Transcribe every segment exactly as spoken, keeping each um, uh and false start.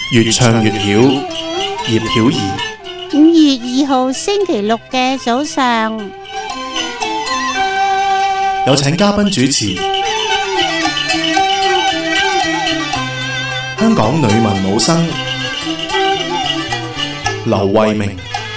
越唱越曉，葉曉儀。 五月二號星期六嘅早上， 有請嘉賓主持，香港女文武生劉慧明。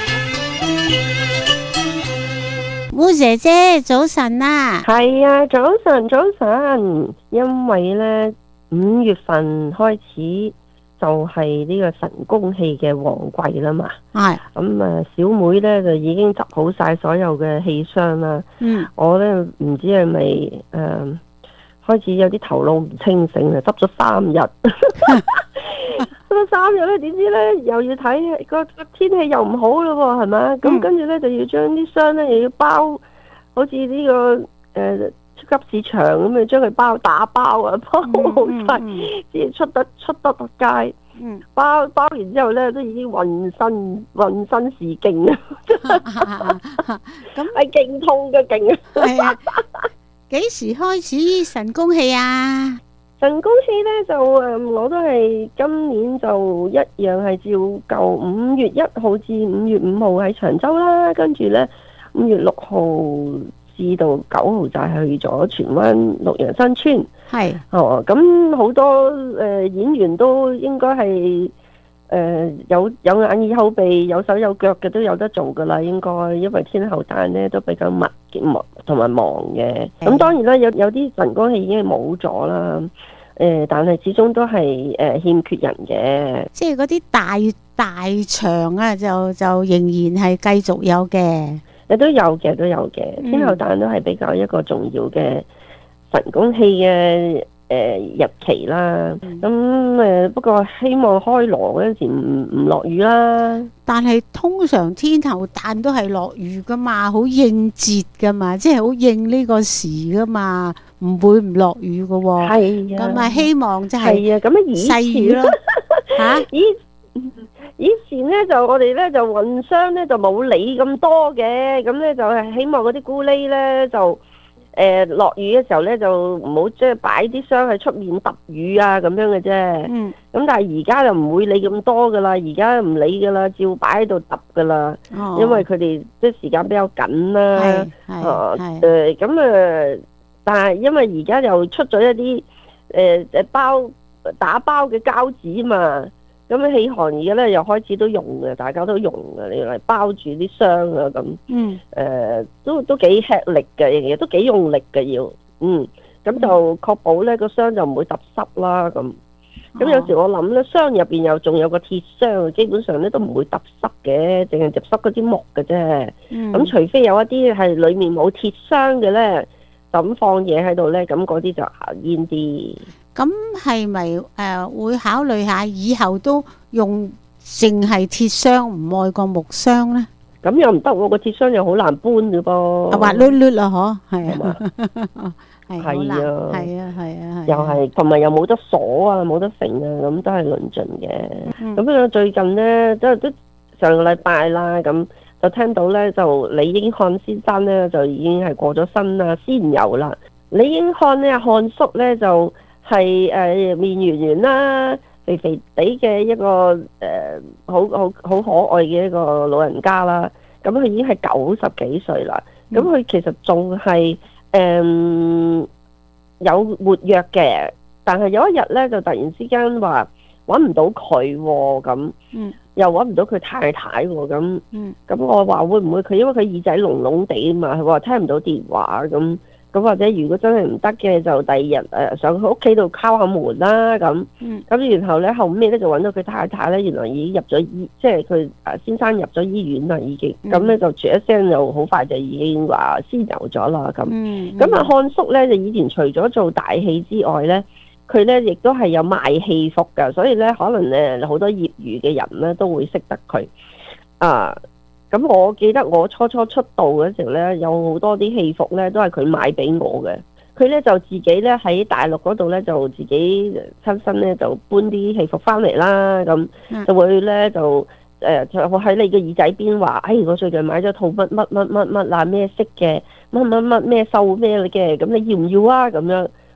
烏姐姐早晨啊！ 係啊，早晨早晨，因為呢五月份開始就係呢個神功戲嘅旺季啦嘛。 係咁啊，小妹呢就已經執好晒所有嘅戲箱啦。 嗯， 我呢唔知係咪誒開始有啲頭腦唔清醒啊，執咗三日，執咗三日呢，點知呢又要睇個天氣又唔好咯喎，係咪？咁、嗯、跟住呢就要將啲箱呢又要包，好似呢、這個誒。呃超級市場咁樣將佢包打包啊，包好晒，先出得出得得街。嗯，包包完之後咧，都已經渾身渾身是勁啊！咁係勁痛嘅勁啊！ 係啊，幾時開始神功戲啊？ 神功戲咧就誒，我都係今年就一樣係照舊五月一號至五月五號喺長洲啦，跟住咧五月六號至到九號就係去咗荃灣綠楊新村，係哦，咁好多誒、呃、演員都應該係誒有有眼耳口鼻有手有腳嘅都有得做噶啦，應該因為天后誕咧都比較密忙同埋忙嘅。咁當然啦，有有啲神功戲已經冇咗啦，誒、呃，但係始終都係誒、呃、欠缺人嘅， 即係嗰啲大大場啊，就就仍然係繼續有嘅。 都有嘅，都有嘅。天后誕都係比較一個重要嘅神功戲嘅誒日期啦。咁誒、嗯呃，不過希望開鑼嗰陣時唔唔落雨啦。 但係通常天后誕都係落雨噶嘛，好應節噶嘛，即係好應呢個時噶嘛，唔會唔落雨噶喎。係啊，咁啊希望就係係啊，咁啊以細雨咯嚇以。 以前咧就我哋咧就運箱咧就冇理咁多嘅，咁咧就係希望嗰啲咕喱咧就誒落、呃、雨嘅時候咧就唔好即係擺啲箱喺出面揼雨啊咁樣嘅啫。嗯。咁但係而家就唔會理咁多噶啦，而家唔理噶啦，照擺喺度揼噶啦。哦。因為佢哋即係時間比較緊啦。係係係。誒咁誒，但係因為而家又出咗一啲誒誒包打包嘅膠紙嘛。咁戲行而家咧又開始都用嘅，大家都用嘅，你嚟包住啲箱啊咁。嗯。誒、呃，都都幾吃力嘅，樣嘢都幾用力嘅要。嗯。咁就確保咧個箱就唔會揼濕啦咁。咁有時我諗咧，箱入邊又仲有個鐵箱，基本上咧都唔會揼濕嘅，淨係揼濕嗰啲木嘅啫。嗯。咁除非有一啲係裡面冇鐵箱嘅咧，就咁放嘢喺度咧，咁嗰啲就行煙啲。 咁係咪誒會考慮下以後都用淨係鐵箱，唔愛個木箱咧？ 咁又唔得喎，個鐵箱又好難搬嘅噃。 滑捋捋啊，嗬，係啊， 係啊， 係啊，係啊， 又係同埋又冇得鎖啊，冇得揈啊，咁都係論盡嘅。咁啊，最近咧都都上個禮拜啦，咁就聽到咧就李英漢先生咧就已經係過咗身啦，仙遊啦。李英漢咧漢叔咧就。係誒、呃、面圓圓啦，肥肥地嘅一個誒好好好可愛嘅一個老人家啦。咁佢已經係九十幾歲啦。咁佢、嗯、其實仲係誒有活躍嘅，但係有一日咧就突然之間話揾唔到佢喎，咁、嗯、又揾唔到佢太太喎，咁咁、嗯、我話會唔會佢因為佢耳仔聾聾地啊嘛，佢話聽唔到電話咁。咁或者如果真係唔得嘅，就第二日誒上佢屋企度敲下門啦咁。咁、嗯、然後咧後尾咧就揾到佢太太咧，原來已經入咗醫，即係佢誒先生入咗醫院啦已經。咁咧、嗯、就啜一聲又好快就已經話仙遊咗啦咁。咁啊漢叔咧就以前除咗做大戲之外咧，佢咧亦都係有賣戲服㗎，所以咧可能誒好多業餘嘅人咧都會識得佢啊。咁我記得我初初出道嗰時候咧，有好多啲戲服咧都係佢買俾我嘅。佢咧就自己咧喺大陸嗰度咧就自己親身咧就搬啲戲服翻嚟啦，咁就會咧就誒就我喺你嘅耳仔邊話，哎我最近買咗套乜乜乜乜乜啊咩色嘅乜乜乜咩繡咩嘅，咁你要唔要啊？咁樣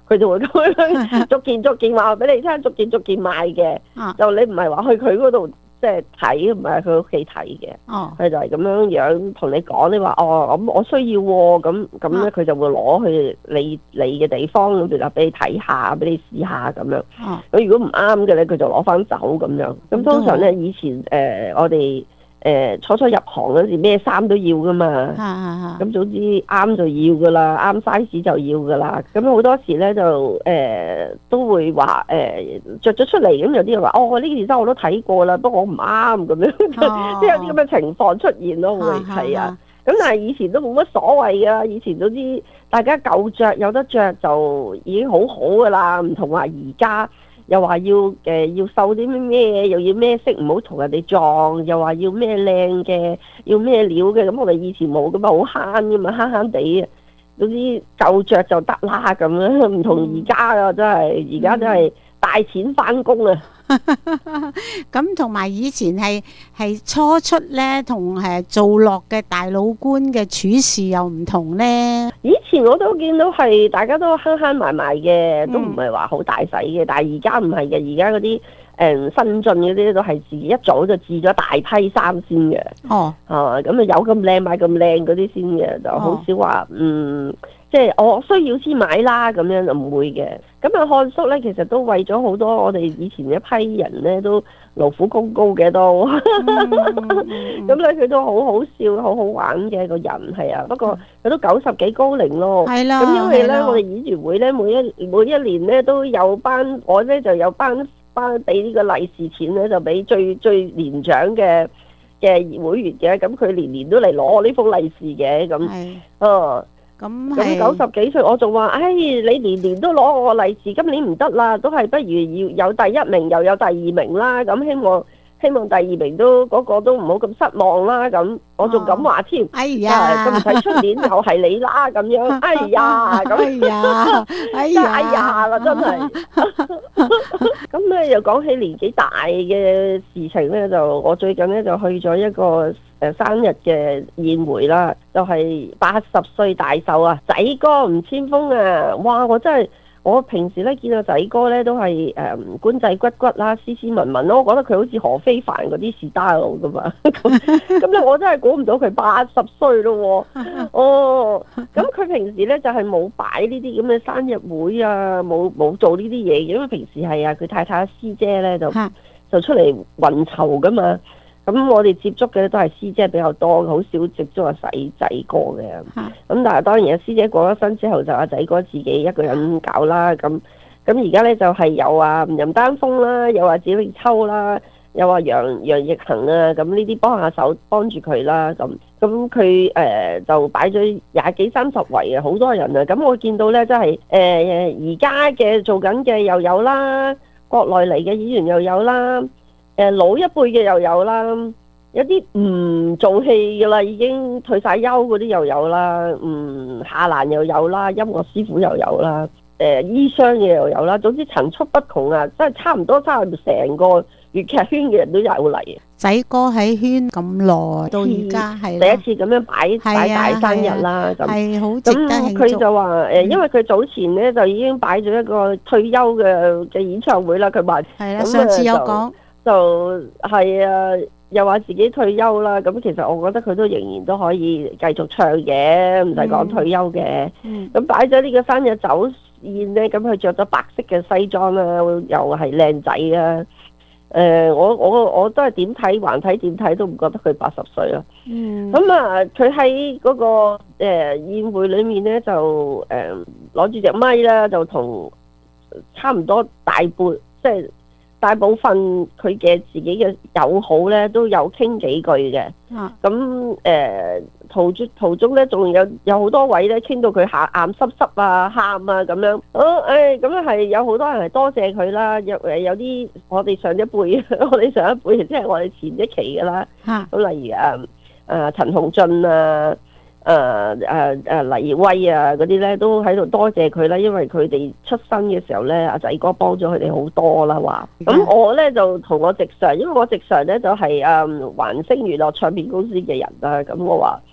佢就會咁樣逐件逐件話俾你聽，逐件逐件賣嘅。 啊、 就你唔係話去佢嗰度即係睇，唔係去佢屋企睇嘅。 哦， 佢就係咁樣樣同你講，你話哦咁我需要喎，咁咁咧佢就會攞去你你嘅地方，咁就俾你睇下，俾你試下咁樣。 哦， 咁如果唔啱嘅咧，佢就攞翻走咁樣。咁通常咧，以前誒、呃、我哋。誒、呃、初初入行嗰時咩衫都要噶嘛，咁、啊啊、總之啱就要噶啦，啱 size 就要噶啦。咁好多時咧就誒、呃、都會話誒著咗出嚟，咁有啲人話哦呢件衫我都睇過啦，不過我唔啱咁樣，即係、哦、有啲咁嘅情況出現咯，會係啊。咁但係以前都冇乜所謂噶，以前總之大家夠着有得着就已經好好噶啦，唔同話而家。又話要誒、呃、要瘦啲咩咩，又要咩色唔好同人哋撞，又話要咩靚嘅，要咩料嘅，咁我哋以前冇噶嘛，好慳噶嘛，慳慳地啊，總之夠着就得啦咁樣，唔同而家啊，真係而家真係大錢返工啊！ 咁同埋以前係係初出咧，同誒做落嘅大老官嘅處事又唔同咧。以前我都見到係大家都慳慳埋埋嘅，都唔係話好大使嘅。但係而家唔係嘅，而家嗰啲誒新進嗰啲都係自己一早就置咗大批衫先嘅。哦，啊咁啊有咁靚買咁靚嗰啲先嘅，就好少話、哦、嗯。即係我需要先買啦，咁樣就唔會嘅。咁啊，漢叔咧其實都為咗好多我哋以前一批人咧都勞苦功高嘅都，咁咧佢都好好笑、好好玩嘅一個人係啊。不過佢都九十幾高齡咯，係啦。咁因為咧我哋演員會咧每一每一年咧都有班，我咧就有班班俾呢個利是錢咧，就俾最最年長嘅嘅會員嘅。咁佢年年都嚟攞我呢封利是嘅，咁哦。咁咁九十幾歲，我仲話，唉，你年年都攞我利是，今年唔得啦，都係不如要有第一名又有第二名啦。咁希望希望第二名都嗰、那個都唔好咁失望啦。咁我仲咁話添，哦、哎呀，咁唔使出年又係你啦咁樣。哎呀，咁哎呀，哎呀，哎呀啦，真係。咁咧又講起年紀大嘅事情咧，就我最近咧就去咗一個。誒生日嘅宴會啦，就係八十歲大壽啊，仔哥吳千峰啊，哇！我真係我平時咧見到仔哥咧都係誒官仔骨骨啦，斯斯文文咯，我覺得佢好似何非凡嗰啲 style 噶嘛，咁咧我真係估唔到佢八十歲咯喎，哦，咁佢平時咧就係冇擺呢啲咁嘅生日會啊，冇冇做呢啲嘢，因為平時係啊佢太太師姐咧就就出嚟運籌噶嘛。咁我哋接觸嘅都係師姐比較多，好少接觸阿仔仔哥嘅。咁但係當然阿師姐過咗身之後，就阿仔哥自己一個人搞啦。咁咁而家咧就係有啊任丹峰啦，有啊子力秋啦，有啊楊楊奕恒啊，咁呢啲幫下手幫住佢啦。咁咁佢誒就擺咗廿幾三十圍啊，好多人啊。咁我見到咧，真係誒而家嘅做緊嘅又有啦，國內嚟嘅演員又有啦。誒老一輩嘅又有啦，有啲唔做戲噶啦，已經退晒休嗰啲又有啦，嗯下欄又有啦，音樂師傅又有啦，誒、呃、醫商嘅又有啦，總之層出不窮啊！真係差唔多差唔多成個粵劇圈嘅人都有嚟。仔哥喺圈咁耐，到而家係第一次咁樣擺擺大生日啦，咁係好值得慶祝。咁佢就話誒，嗯、因為佢早前咧就已經擺咗一個退休嘅嘅演唱會啦，佢話係啦，上次有講。就係啊，又話自己退休啦。咁其實我覺得佢都仍然都可以繼續唱嘅，唔使講退休嘅。咁擺咗呢個生日酒宴咧，咁佢着咗白色嘅西裝啦，又係靚仔啊。誒、呃，我我我都係點睇，橫睇點睇都唔覺得佢八十歲咯。咁啊、嗯，佢喺嗰個誒、呃、宴會裏面咧，就誒攞住隻咪啦，就同差唔多大半即係。大部分佢嘅自己嘅友好咧，都有傾幾句嘅。咁誒、呃、途中途中咧，仲有有好多位咧，傾到佢下眼濕濕啊、喊啊咁樣。哦，誒咁樣係有好多人係多謝佢啦。有誒有啲我哋上一輩，我哋上一輩即係我哋前一期㗎啦。咁例如啊誒陳鴻俊啊。誒誒誒黎威啊嗰啲咧都喺度多謝佢啦，因為佢哋出生嘅時候咧，阿仔哥幫咗佢哋好多啦話。咁我咧就同我直上，因為我直上咧就係誒環星娛樂唱片公司嘅人啦。咁我話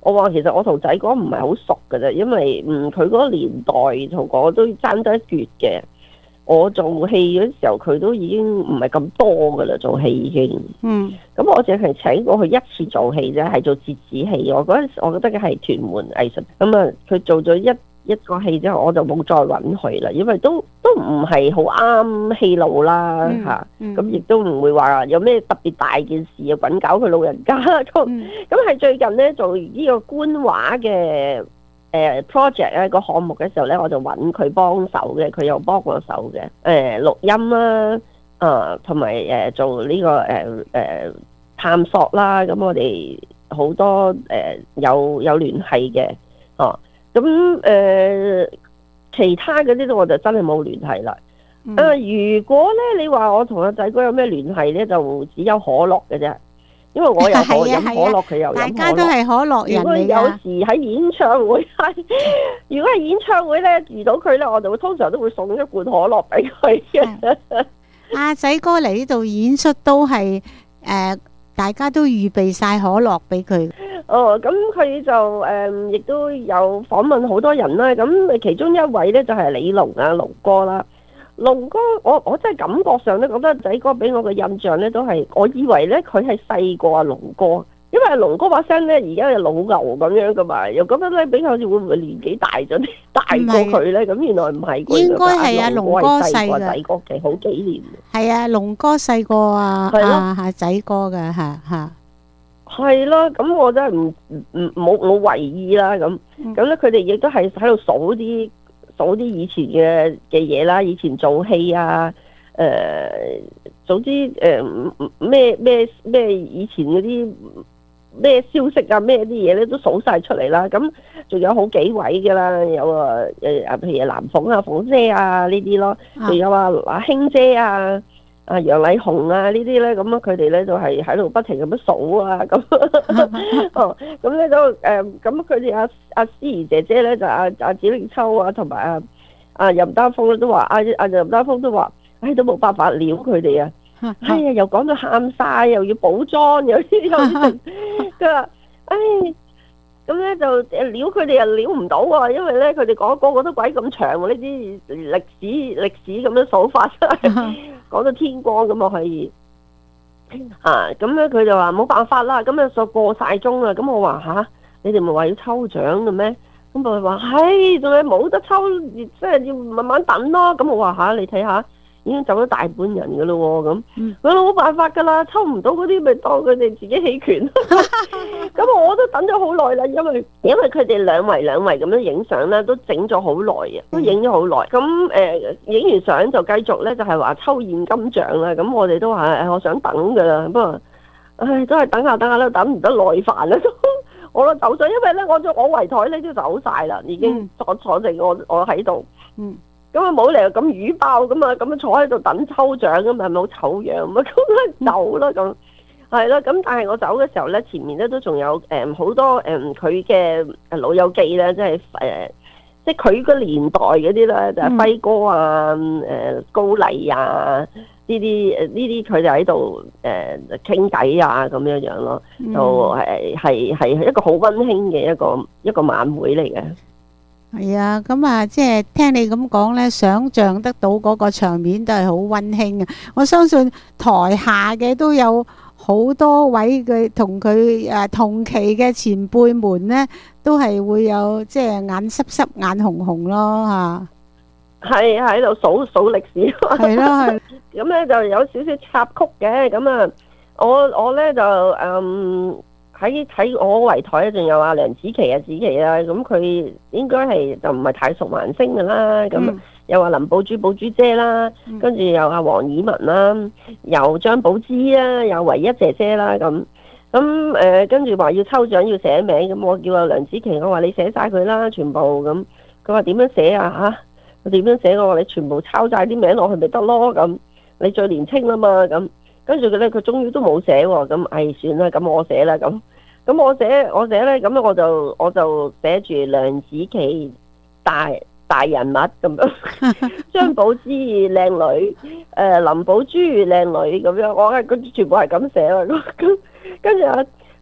我話其實我同仔哥唔係好熟嘅啫，因為嗯佢嗰個年代同我都爭得一橛嘅。我做戲嗰時候，佢都已經唔係咁多噶啦，做戲已經。嗯。咁我淨係請過佢一次做戲啫，係做折子戲。我嗰陣時我覺得嘅係屯門藝術。咁啊，佢做咗一一個戲之後，我就冇再揾佢啦，因為都都唔係好啱戲路啦嚇。咁亦都唔會話有咩特別大件事啊，滾搞佢老人家。咁咁係最近咧做呢個官話嘅。誒 project 咧個項目嘅時候咧，我就揾佢幫手嘅，佢又幫我手嘅。誒、呃、錄音啦，啊同埋誒做呢、這個誒誒、呃呃、探索啦，咁我哋好多誒、呃、有有聯繫嘅，哦、啊，咁誒、呃、其他嗰啲我就真係冇聯繫啦。嗯、啊，如果咧你話我同阿仔哥有咩聯繫咧，就只有可樂嘅啫。因為我又可飲可樂，佢又飲可樂，大家都係可樂人嚟㗎。如果有時喺演唱會，如果係演唱會咧遇到佢咧，我就會通常都會送一罐可樂俾佢嘅。阿仔哥嚟呢度演出都係誒、呃，大家都預備晒可樂俾佢。哦，咁佢就誒，亦、呃、都有訪問好多人啦。咁其中一位咧就係李龍啊，龍哥啦。龍哥，我我真係感覺上咧，覺得仔哥俾我嘅印象咧，都係我以為咧佢係細過阿龍哥，因為龍哥把聲咧而家係老牛咁樣噶嘛，又覺得咧比較好似會唔會年紀大咗啲，大過佢咧？咁原來唔係，應該係阿龍哥細過仔哥嘅好幾年。係啊，龍哥細過啊啊啊仔哥嘅嚇嚇。係咯，咁我真係唔唔冇冇為意啦咁，咁咧佢哋亦都係喺度數啲。數啲以前嘅嘅嘢啦，以前做戲啊，誒、呃，總之誒咩咩咩以前嗰啲咩消息啊，咩啲嘢咧都數晒出嚟啦。咁仲有好幾位㗎啦，有啊誒啊，譬如藍鳳啊、鳳姐啊呢啲咯，仲有啊阿興姐啊、啊楊麗紅啊呢啲咧，咁啊佢哋咧就係喺度不停咁樣數啊，咁哦，咁咧就誒，咁佢哋阿阿思怡姐姐咧就阿阿子力秋啊，同埋阿阿任丹峰咧都話，阿阿任丹峰都話，唉都冇辦法撩佢哋啊，哎呀又講到喊晒，又要補妝，有啲有啲，佢話，唉。咁咧就誒撩佢哋又撩唔到喎，因為咧佢哋講個個都鬼咁長喎，呢啲歷史歷史咁樣數法出嚟，講到天光咁啊可以啊，咁咧佢就話冇辦法啦，咁啊就過晒鐘啦，咁我話吓，你哋咪話要抽獎嘅咩？咁佢話係，仲係冇得抽，即係要慢慢等咯。咁我話吓，你睇下。已經走咗大半人噶咯喎，咁佢冇辦法噶啦，抽唔到嗰啲咪當佢哋自己棄權。咁我都等咗好耐啦，因為因為佢哋兩圍兩圍咁樣影相咧，都整咗好耐啊，都影咗好耐。咁誒影完相就繼續咧，就係話抽現金獎啦。咁我哋都話誒，我想等噶啦，不過唉都係等下等下都等唔得耐煩啦，都我都走咗，因為咧我我圍台咧都走晒啦，已經坐坐定我我喺度。嗯。咁啊冇理由咁魚爆咁啊，咁啊坐喺度等抽獎咁咪冇醜樣咁啊，咁走啦咁，係啦。咁但係我走嘅時候咧，前面咧都仲有誒好多誒佢嘅老友記咧，即係誒即係佢個年代嗰啲咧，就係輝哥啊、誒高麗啊呢啲誒呢啲佢就喺度誒傾偈啊咁樣樣咯，就係係係一個好溫馨嘅一個一個晚會嚟嘅。係啊，咁啊，即係聽你咁講咧，想像得到嗰個場面都係好溫馨啊！我相信台下嘅都有好多位嘅同佢誒同期嘅前輩們咧，都係會有即係眼濕濕、眼紅紅咯嚇。係喺度數數歷史。係咯係。咁咧就有少少插曲嘅，咁啊，我我咧就嗯。喺喺我圍台咧，仲有阿梁子琪啊、子琪啊，咁佢應該係就唔係太熟顏星噶啦，咁、嗯、又話林寶珠、寶珠姐啦，跟住又阿黃以文啦，又張寶芝啦，又唯一姐姐啦，咁咁誒，跟住話要抽獎要寫名，咁我叫阿梁子琪，我話你寫晒佢啦，全部咁，佢話點樣寫啊嚇？我點樣寫？我話你全部抄晒啲名落去咪得咯，咁你最年青啦嘛，咁。跟住佢咧，佢終於都冇寫喎，咁唉算啦，咁我寫啦，咁咁我寫我寫咧，咁咧我就我就寫住梁子琪大大人物咁樣，張寶芝靚女，誒林寶珠靚女咁樣，我係佢全部係咁寫啦，咁跟住阿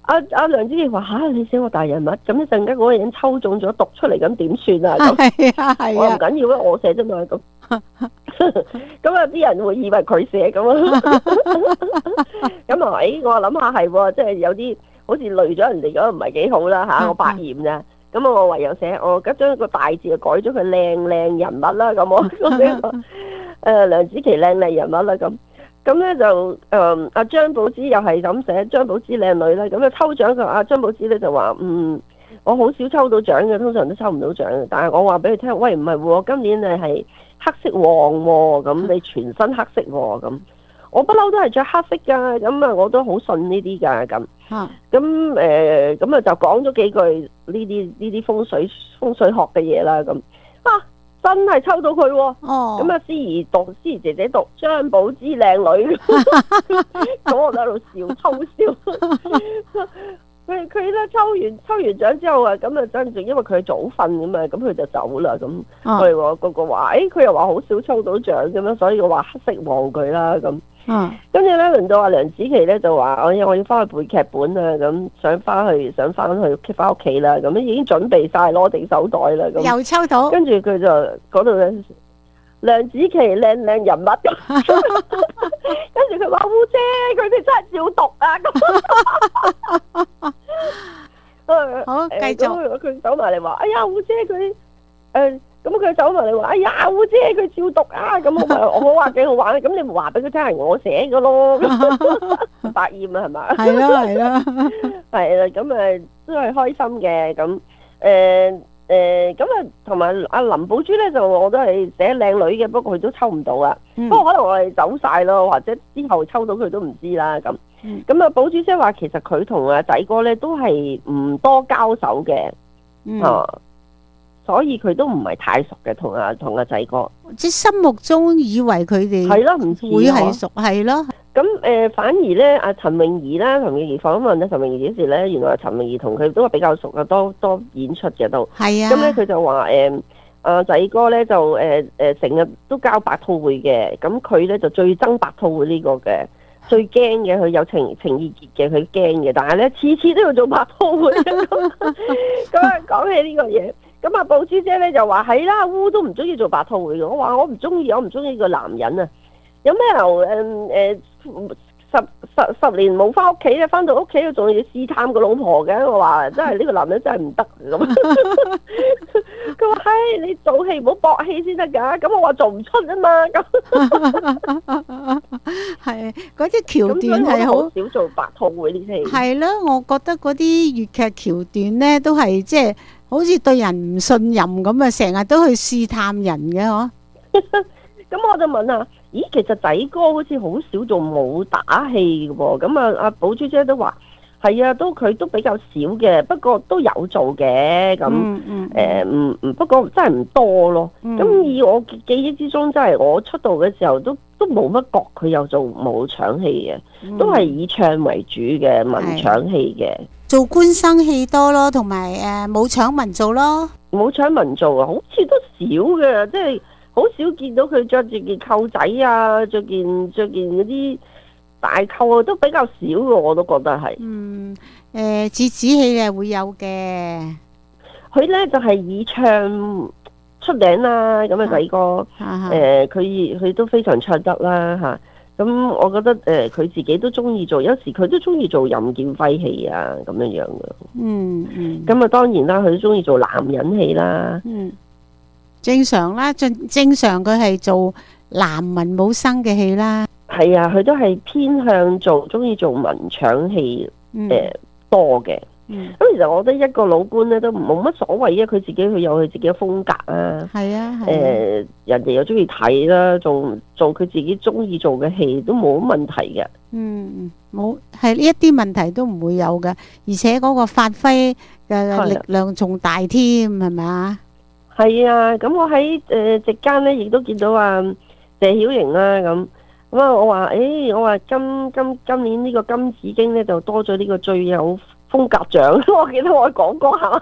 阿阿梁子琪話吓，你寫我大人物，咁一陣間嗰個人抽中咗讀出嚟，咁點算啊？咁係啊係我唔啊， 緊要啊，我寫啫嘛咁。咁啊，啲人會以為佢寫咁啊。咁啊，誒，我諗下係，即係有啲好似累咗人哋咁，唔係幾好啦吓，我百厭咋。咁啊，我唯有寫，我而家將個大字就改咗佢靚靚人物啦。咁我我寫個誒梁子琪靚靚人物啦咁。咁咧就誒阿張寶芝又係咁寫，張寶芝靚女啦。咁啊抽獎嘅阿張寶芝咧就話嗯，我好少抽到獎嘅，通常都抽唔到獎嘅。但係我話俾你聽，喂唔係喎，今年你係黑色旺喎，咁你全身黑色喎，咁我不嬲都係着黑色㗎，咁啊我都好信呢啲㗎咁。咁誒咁啊就講咗幾句呢啲呢啲風水風水學嘅嘢啦咁啊。真係抽到佢喎，咁啊思怡讀，思怡姐姐讀張寶芝靚女，咁我喺度笑偷笑。佢佢咧抽完抽完獎之後啊，咁啊真正因為佢早瞓咁啊，咁佢就走啦。咁我哋話個個話，誒佢又話好少抽到獎咁樣，所以我話黑色旺佢啦咁。跟住咧輪到阿梁子琪咧就話，我我要翻去背劇本啊，咁想翻去想翻去翻屋企啦，咁已經準備晒攞定手袋啦，咁又抽到。跟住佢就嗰度咧，梁子琪靚靚人物，跟住佢話夫姐，佢哋真係照讀啊！咁好繼續， 佢走埋嚟話，哎呀，夫姐佢誒。咁佢走埋嚟話，哎呀，烏姐佢照讀啊！咁我咪我冇話幾好玩，咁你咪話俾佢聽係我寫嘅咯，百厭啊係咪？ 係啦係啦， 係啦，咁誒都係開心嘅，咁誒誒咁啊，同埋阿林寶珠咧就我都係寫靚女嘅，不過佢都抽唔到啊，不過可能我哋走晒咯，或者之後抽到佢都唔知啦，咁咁啊，寶珠姐話其實佢同阿仔哥咧都係唔多交手嘅，啊。所以佢都唔係太熟嘅，同阿同阿仔哥， 即係心目中以為佢哋係咯，唔會係熟係咯。 咁誒、呃，反而咧，阿陳詠儀啦，陳詠儀訪問咧，陳詠儀幾時咧？原來陳詠儀同佢都係比較熟嘅，多多演出嘅都係啊。 咁咧，佢就話誒，阿仔哥咧就誒誒成日都交白兔會嘅，咁佢咧就最憎白兔會呢個嘅，最驚嘅佢有情情意結嘅，佢驚嘅，但係咧次次都要做白兔會。咁啊，講起呢個嘢。咁啊，寶珠姐咧就話係啦，烏都唔中意做白兔會嘅。我話我唔中意，我唔中意個男人啊。有咩由誒誒十十十年冇翻屋企咧，翻到屋企都仲要試探個老婆嘅。我話真係呢個男人真係唔得咁。佢話係你做戲唔好搏戲先得㗎。咁我話做唔出啊嘛。咁係嗰啲橋段係好少做白兔會呢啲戲。 係咯，我覺得嗰啲粵劇橋段咧都係即係。好似對人唔信任咁啊，成日都去試探人嘅嗬。 咁我就問啊，咦，其實仔哥好似好少做武打戲嘅喎。咁啊，阿寶珠姐都話係啊，都佢都比較少嘅，不過都有做嘅。咁誒，唔、嗯、唔，不過真係唔多咯。咁、嗯、以我記憶之中，真係我出道嘅時候都都冇乜覺佢有做武場戲嘅，嗯、都係以唱為主嘅文場戲嘅。 做官生戲多咯，同埋誒武場文做咯。 武場文做啊，好似都少嘅，即係好少見到佢着住件扣仔啊，着件着件嗰啲大扣啊，都比較少嘅，我都覺得係。嗯， 誒折子戲係會有嘅。 佢咧就係、是、以唱出名啦，咁嘅仔哥，誒佢佢都非常唱得啦嚇。咁我覺得誒佢、呃、自己都中意做，有時佢都中意做任劍輝戲啊咁樣樣嘅。嗯嗯。咁啊當然啦，佢都中意做男人戲啦。嗯。 正常啦，正正常佢係做男文武生嘅戲啦。 係啊，佢都係偏向做中意做文場戲誒、呃嗯、多嘅。嗯。咁其實我覺得一個老官咧都冇乜所謂啊，佢自己佢有佢自己嘅風格啊。係啊。誒、呃，人哋又中意睇啦，做做佢自己中意做嘅戲都冇乜問題嘅。 嗯，冇係呢一啲問題都唔會有嘅，而且嗰個發揮嘅力量仲大添，係咪啊？ 係啊，咁我喺誒席間咧，亦都見到啊謝曉瑩啦，咁咁啊，我話誒，我話今今今年呢個金紫荊咧就多咗呢個最有風格獎，我記得我講過係嘛？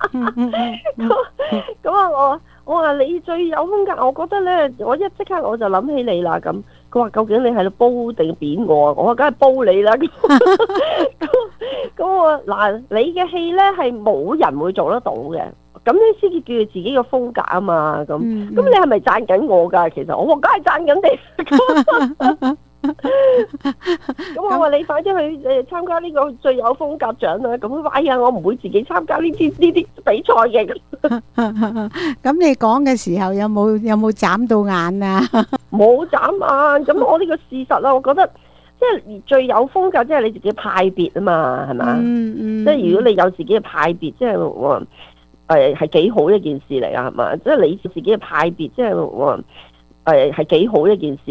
咁啊，我我話你最有風格，我覺得咧，我一即刻我就諗起你啦。咁佢話究竟你喺度煲定扁我啊？我話梗係煲你啦。咁咁我嗱，你嘅戲咧係冇人會做得到嘅，咁你先至叫佢自己嘅風格啊嘛。咁咁、嗯嗯、你係咪讚緊我㗎？其實我梗係讚緊你。咁我話你快啲去誒參加呢個最有風格獎啦！咁哎呀，我唔會自己參加呢啲呢啲比賽嘅。 咁你講嘅時候有冇有冇眨到眼啊？ 冇眨眼。咁我呢個事實啦，我覺得即係最有風格，即係你自己派別啊嘛，係咪？嗯嗯。即係如果你有自己嘅派別，即係我誒係幾好一件事嚟啊，係嘛？即係你自己嘅派別，即係我誒係幾好一件事。